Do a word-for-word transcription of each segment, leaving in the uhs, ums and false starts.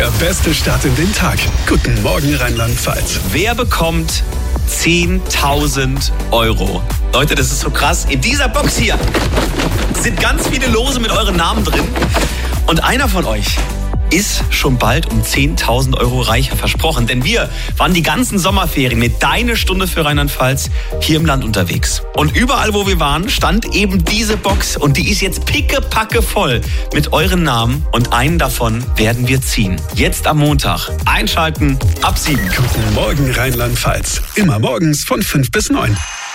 Der beste Start in den Tag. Guten Morgen Rheinland-Pfalz. Wer bekommt zehntausend Euro? Leute, das ist so krass. In dieser Box hier sind ganz viele Lose mit euren Namen drin. Und einer von euch ist schon bald um zehntausend Euro reicher versprochen. Denn wir waren die ganzen Sommerferien mit Deine Stunde für Rheinland-Pfalz hier im Land unterwegs. Und überall, wo wir waren, stand eben diese Box. Und die ist jetzt pickepacke voll mit euren Namen. Und einen davon werden wir ziehen. Jetzt am Montag. Einschalten ab sieben. Guten Morgen Rheinland-Pfalz. Immer morgens von fünf bis neun.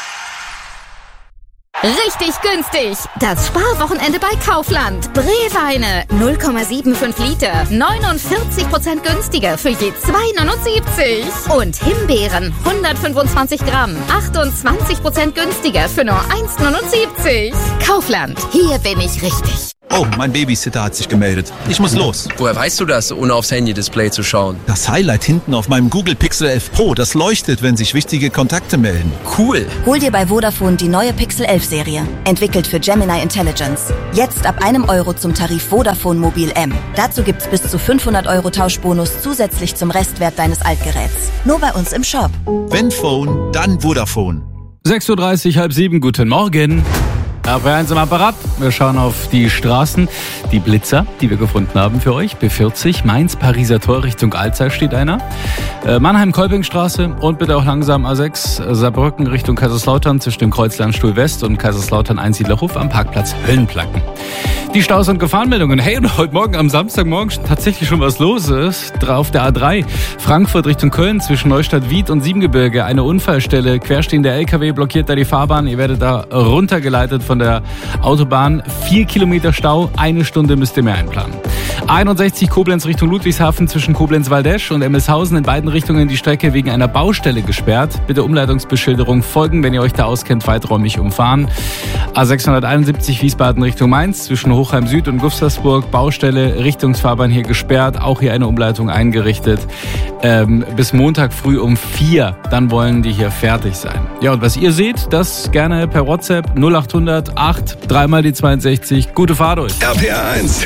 Richtig günstig! Das Sparwochenende bei Kaufland. Breweine null Komma fünfundsiebzig Liter, neunundvierzig Prozent günstiger für je zwei Euro neunundsiebzig. Und Himbeeren hundertfünfundzwanzig Gramm, achtundzwanzig Prozent günstiger für nur eins Euro neunundsiebzig. Kaufland, hier bin ich richtig. Oh, mein Babysitter hat sich gemeldet. Ich muss los. Woher weißt du das, ohne aufs Handy-Display zu schauen? Das Highlight hinten auf meinem Google Pixel elf Pro, das leuchtet, wenn sich wichtige Kontakte melden. Cool. Hol dir bei Vodafone die neue Pixel elf Serie. Entwickelt für Gemini Intelligence. Jetzt ab einem Euro zum Tarif Vodafone Mobil M. Dazu gibt's bis zu fünfhundert Euro Tauschbonus zusätzlich zum Restwert deines Altgeräts. Nur bei uns im Shop. Wenn Phone, dann Vodafone. sechs Uhr dreißig, halb sieben, guten Morgen. R P eins im Apparat. Wir schauen auf die Straßen. Die Blitzer, die wir gefunden haben für euch. B vierzig, Mainz, Pariser Tor Richtung Alzey steht einer. Äh, Mannheim-Kolpingstraße und bitte auch langsam A sechs. Saarbrücken Richtung Kaiserslautern zwischen dem Kreuz Landstuhl West und Kaiserslautern Einsiedlerhof am Parkplatz Höllenplacken. Die Staus- und Gefahrenmeldungen. Hey, und heute Morgen am Samstagmorgen tatsächlich schon was los ist. Auf der A drei, Frankfurt Richtung Köln zwischen Neustadt-Wied und Siebengebirge. Eine Unfallstelle. Querstehender L K W blockiert da die Fahrbahn. Ihr werdet da runtergeleitet von der Autobahn. Vier Kilometer Stau, eine Stunde müsst ihr mehr einplanen. A einundsechzig Koblenz Richtung Ludwigshafen zwischen Koblenz-Waldesch und Emmelshausen in beiden Richtungen die Strecke wegen einer Baustelle gesperrt. Bitte Umleitungsbeschilderung folgen, wenn ihr euch da auskennt, weiträumig umfahren. A sechshunderteinundsiebzig Wiesbaden Richtung Mainz zwischen Hochheim Süd und Gustavsburg. Baustelle, Richtungsfahrbahn hier gesperrt, auch hier eine Umleitung eingerichtet. Ähm, bis Montag früh um vier, dann wollen die hier fertig sein. Ja, und was ihr seht, das gerne per WhatsApp null achthundert acht, dreimal die zweiundsechzig. Gute Fahrt euch. R P eins.